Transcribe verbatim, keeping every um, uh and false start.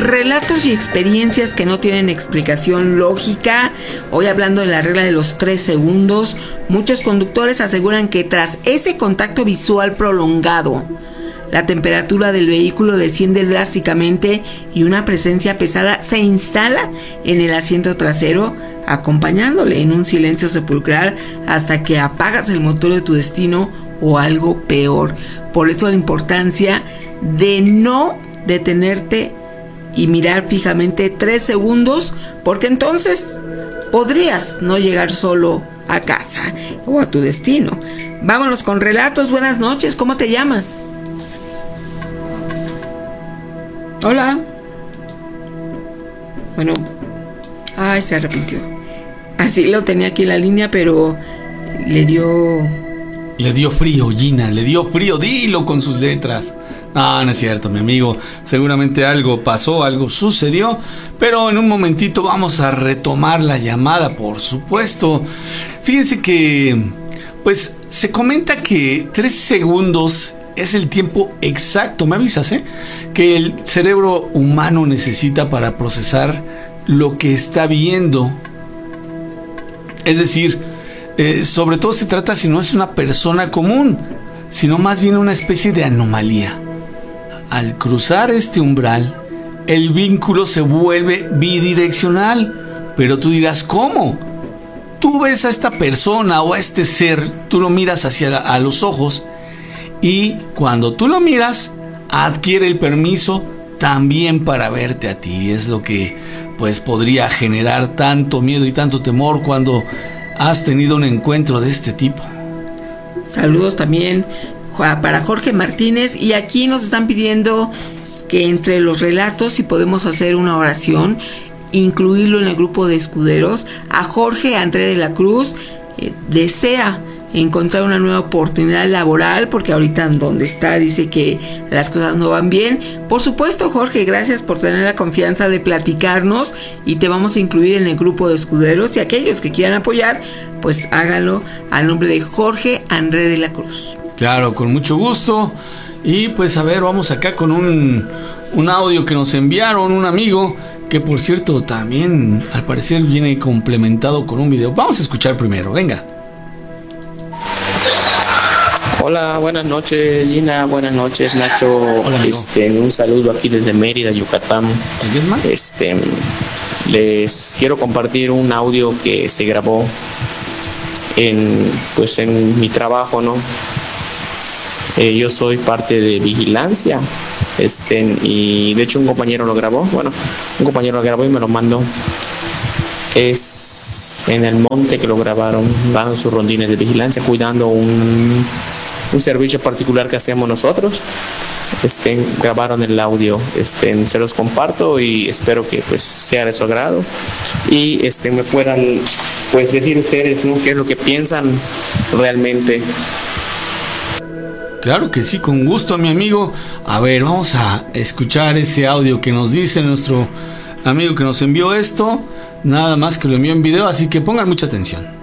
Relatos y experiencias que no tienen explicación lógica. Hoy hablando de la regla de los tres segundos, muchos conductores aseguran que tras ese contacto visual prolongado, la temperatura del vehículo desciende drásticamente y una presencia pesada se instala en el asiento trasero, acompañándole en un silencio sepulcral hasta que apagas el motor de tu destino o algo peor. Por eso la importancia de no detenerte y mirar fijamente tres segundos, porque entonces podrías no llegar solo a casa o a tu destino. Vámonos con relatos. Buenas noches, ¿cómo te llamas? Hola. Bueno, ay, se arrepintió. Así lo tenía aquí en la línea, pero le dio... Le dio frío, Gina, le dio frío, dilo con sus letras. No, no es cierto, mi amigo. Seguramente algo pasó, algo sucedió, pero en un momentito vamos a retomar la llamada, por supuesto. Fíjense que, pues, se comenta que tres segundos es el tiempo exacto, me avisas, ¿eh? Que el cerebro humano necesita para procesar lo que está viendo. Es decir, eh, sobre todo se trata si no es una persona común, sino más bien una especie de anomalía. Al cruzar este umbral, el vínculo se vuelve bidireccional. Pero tú dirás, ¿cómo? Tú ves a esta persona o a este ser, tú lo miras hacia la, a los ojos, y cuando tú lo miras, adquiere el permiso también para verte a ti. Es lo que pues podría generar tanto miedo y tanto temor cuando has tenido un encuentro de este tipo. Saludos también para Jorge Martínez, y aquí nos están pidiendo que entre los relatos, si podemos hacer una oración, incluirlo en el grupo de escuderos. A Jorge André de la Cruz eh, desea encontrar una nueva oportunidad laboral, porque ahorita en donde está dice que las cosas no van bien. Por supuesto, Jorge, gracias por tener la confianza de platicarnos, y te vamos a incluir en el grupo de escuderos, y aquellos que quieran apoyar, pues háganlo al nombre de Jorge André de la Cruz. Claro, con mucho gusto. Y pues a ver, vamos acá con un, un audio que nos enviaron un amigo, que por cierto también al parecer viene complementado con un video. Vamos a escuchar primero, venga. Hola, buenas noches Gina, buenas noches Nacho. Hola, este, un saludo aquí desde Mérida, Yucatán. Este, les quiero compartir un audio que se grabó en, pues en mi trabajo, ¿no? Eh, yo soy parte de vigilancia, este, y de hecho un compañero lo grabó, bueno, un compañero lo grabó y me lo mandó. Es en el monte que lo grabaron, dando sus rondines de vigilancia, cuidando un, un servicio particular que hacemos nosotros. Este, grabaron el audio, este, se los comparto y espero que pues sea de su agrado y este, me puedan pues decir ustedes, ¿no?, qué es lo que piensan realmente. Claro que sí, con gusto, mi amigo. A ver, vamos a escuchar ese audio que nos dice nuestro amigo que nos envió esto. Nada más que lo envió en video, así que pongan mucha atención.